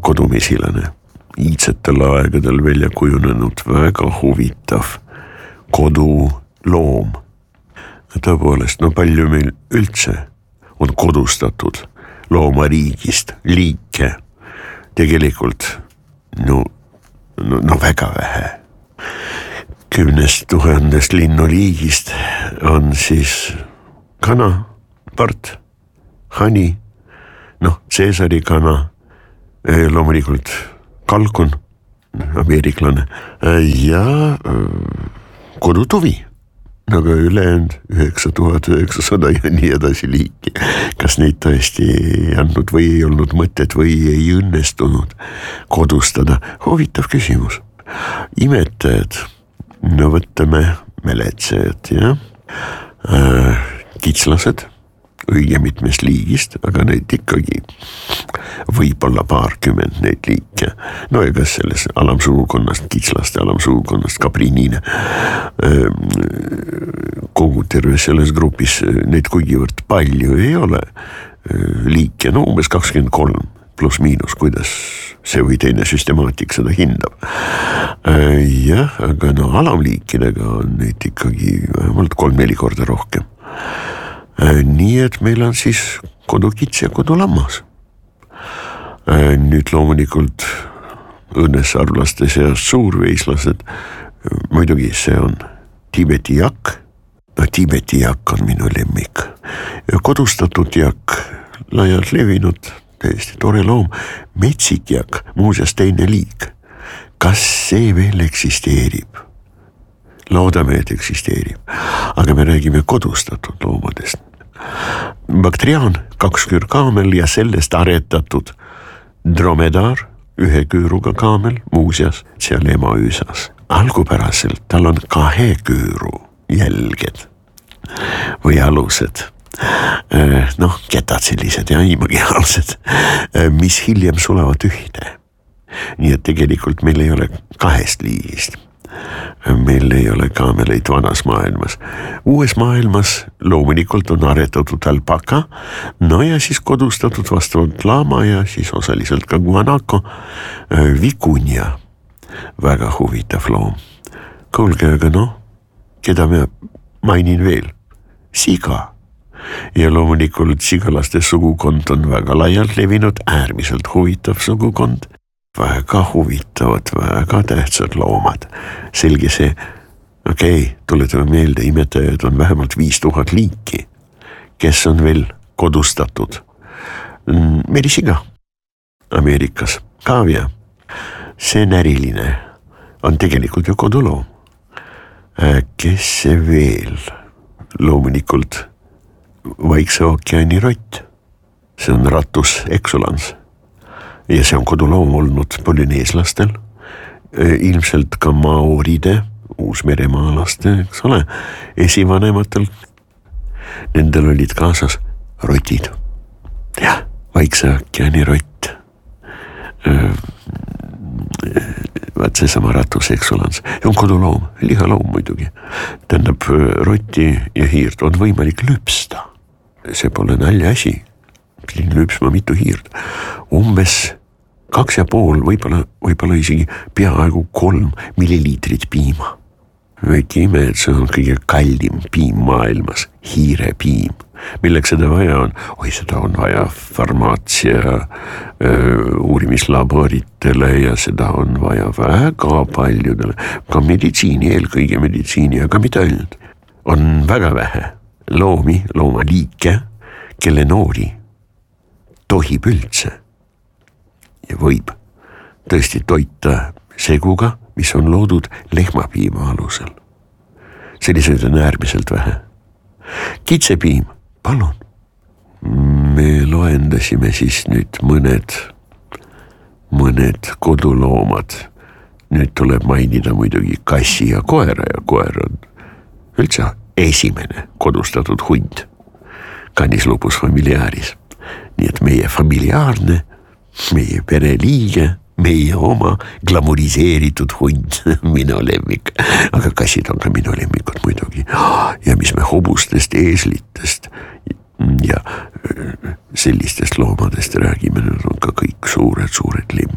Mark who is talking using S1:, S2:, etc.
S1: kodumesilane, iidsetel aegadel välja kujunenud väga huvitav koduloom. Tõepoolest, palju meil üldse on kodustatud loomariigist liike, tegelikult väga vähe. 10 000 linnuliigist on siis kana, part, hani, Caesari kana, loomulikult kalkun, ameeriklane ja kodutuvi. Aga ülejäänud 9900 ja nii edasi liiki. Kas neid tõesti ei andnud või ei olnud mõtet või ei õnnestunud kodustada? Huvitav küsimus. Imetajad, võtame meletsejad, kitslased, õige mitmest liigist, aga neid ikkagi võib-olla paarkümmend neid liike. Ega selles alamsugukonnast, kitslaste alamsugukonnast, kapriniine, kogu terves selles grupis neid kuigivõrd palju ei ole liike, umbes 23 pluss miinus, kuidas see või teine süstemaatik seda hindab. Aga alamliikidega on neid ikkagi vähemalt 3-4 korda rohkem. Nii et meil on siis kodukits ja kodulammas. Nüüd loomulikult õnnesarvlaste seas suurveislased, muidugi see on Tiibeti jakk. Tiibeti jakk on minu lemmik. Kodustatud jakk, laialt levinud, täiesti tore loom. Metsik jakk, muuseas teine liik. Kas see veel eksisteerib? Loodame, et eksisteerib. Aga me räägime kodustatud loomadest. Baktriaan, 2 küür kaamel ja sellest aretatud dromedar, 1 küüruga kaamel, muuseas seal emaüsas. Algupäraselt tal on 2 küüru jälged või alused. Ketad sellised ja imaginaalsed, mis hiljem sulavad ühte. Nii et tegelikult meil ei ole 2 liigist. Meil ei ole kaameleid vanas maailmas. Uues maailmas loomulikult on aretatud alpaka, ja siis kodustatud vastavalt laama ja siis osaliselt ka guanaco, vikunja, väga huvitav loom. Kuulge, aga keda me mainin veel? Siga. Ja loomulikult sigalaste sugukond on väga laialt levinud, äärmiselt huvitav sugukond. Väga huvitavad, väga tähtsad loomad. Selge see, tuletame meelde, imetajad on vähemalt 5000 liiki, kes on veel kodustatud. Merisiga Ameerikas, kaavia, see näriline on tegelikult ju koduloom. Kes see veel? Loomulikult Vaikse ookeani rott, see on ratus exulans. Ja see on koduloom olnud polüneeslastel, ilmselt ka maoride, uusmeremaalaste, eks ole, esivanematel. Nendel olid kaasas rotid. Vaikse ookeani rott. Vaat seesama ratus exulans. See on koduloom, lihaloom muidugi. Tähendab, rotti ja hiirt on võimalik lüpsta. See pole nalja asi. Pidin lüpsma mitu hiirt. Umbes 2,5, võib-olla isegi peaaegu 3 milliliitrit piima. Väike ime, et see on kõige kallim piim maailmas, hiirepiim. Milleks seda vaja on? Seda on vaja farmaatsia uurimislaboritele ja seda on vaja väga paljudele. Ka meditsiini, eelkõige meditsiini, aga mitte ainult. On väga vähe loomi, loomaliike, kelle noori tohib üldse ja võib tõesti toita seguga, mis on loodud lehmapiima alusel. Selliseid on äärmiselt vähe. Kitsepiim, palun. Me loendasime siis nüüd mõned koduloomad. Nüüd tuleb mainida muidugi kassi ja koera on üldse esimene kodustatud hund. Canis lupus familiaris. Nii et meie familiaarne, meie pereliige, meie oma glamuriseeritud hund, minu lemmik. Aga kassid on ka minu lemmikud muidugi. Ja mis me hobustest, eeslitest ja sellistest loomadest räägime, need on ka kõik suured lemmik.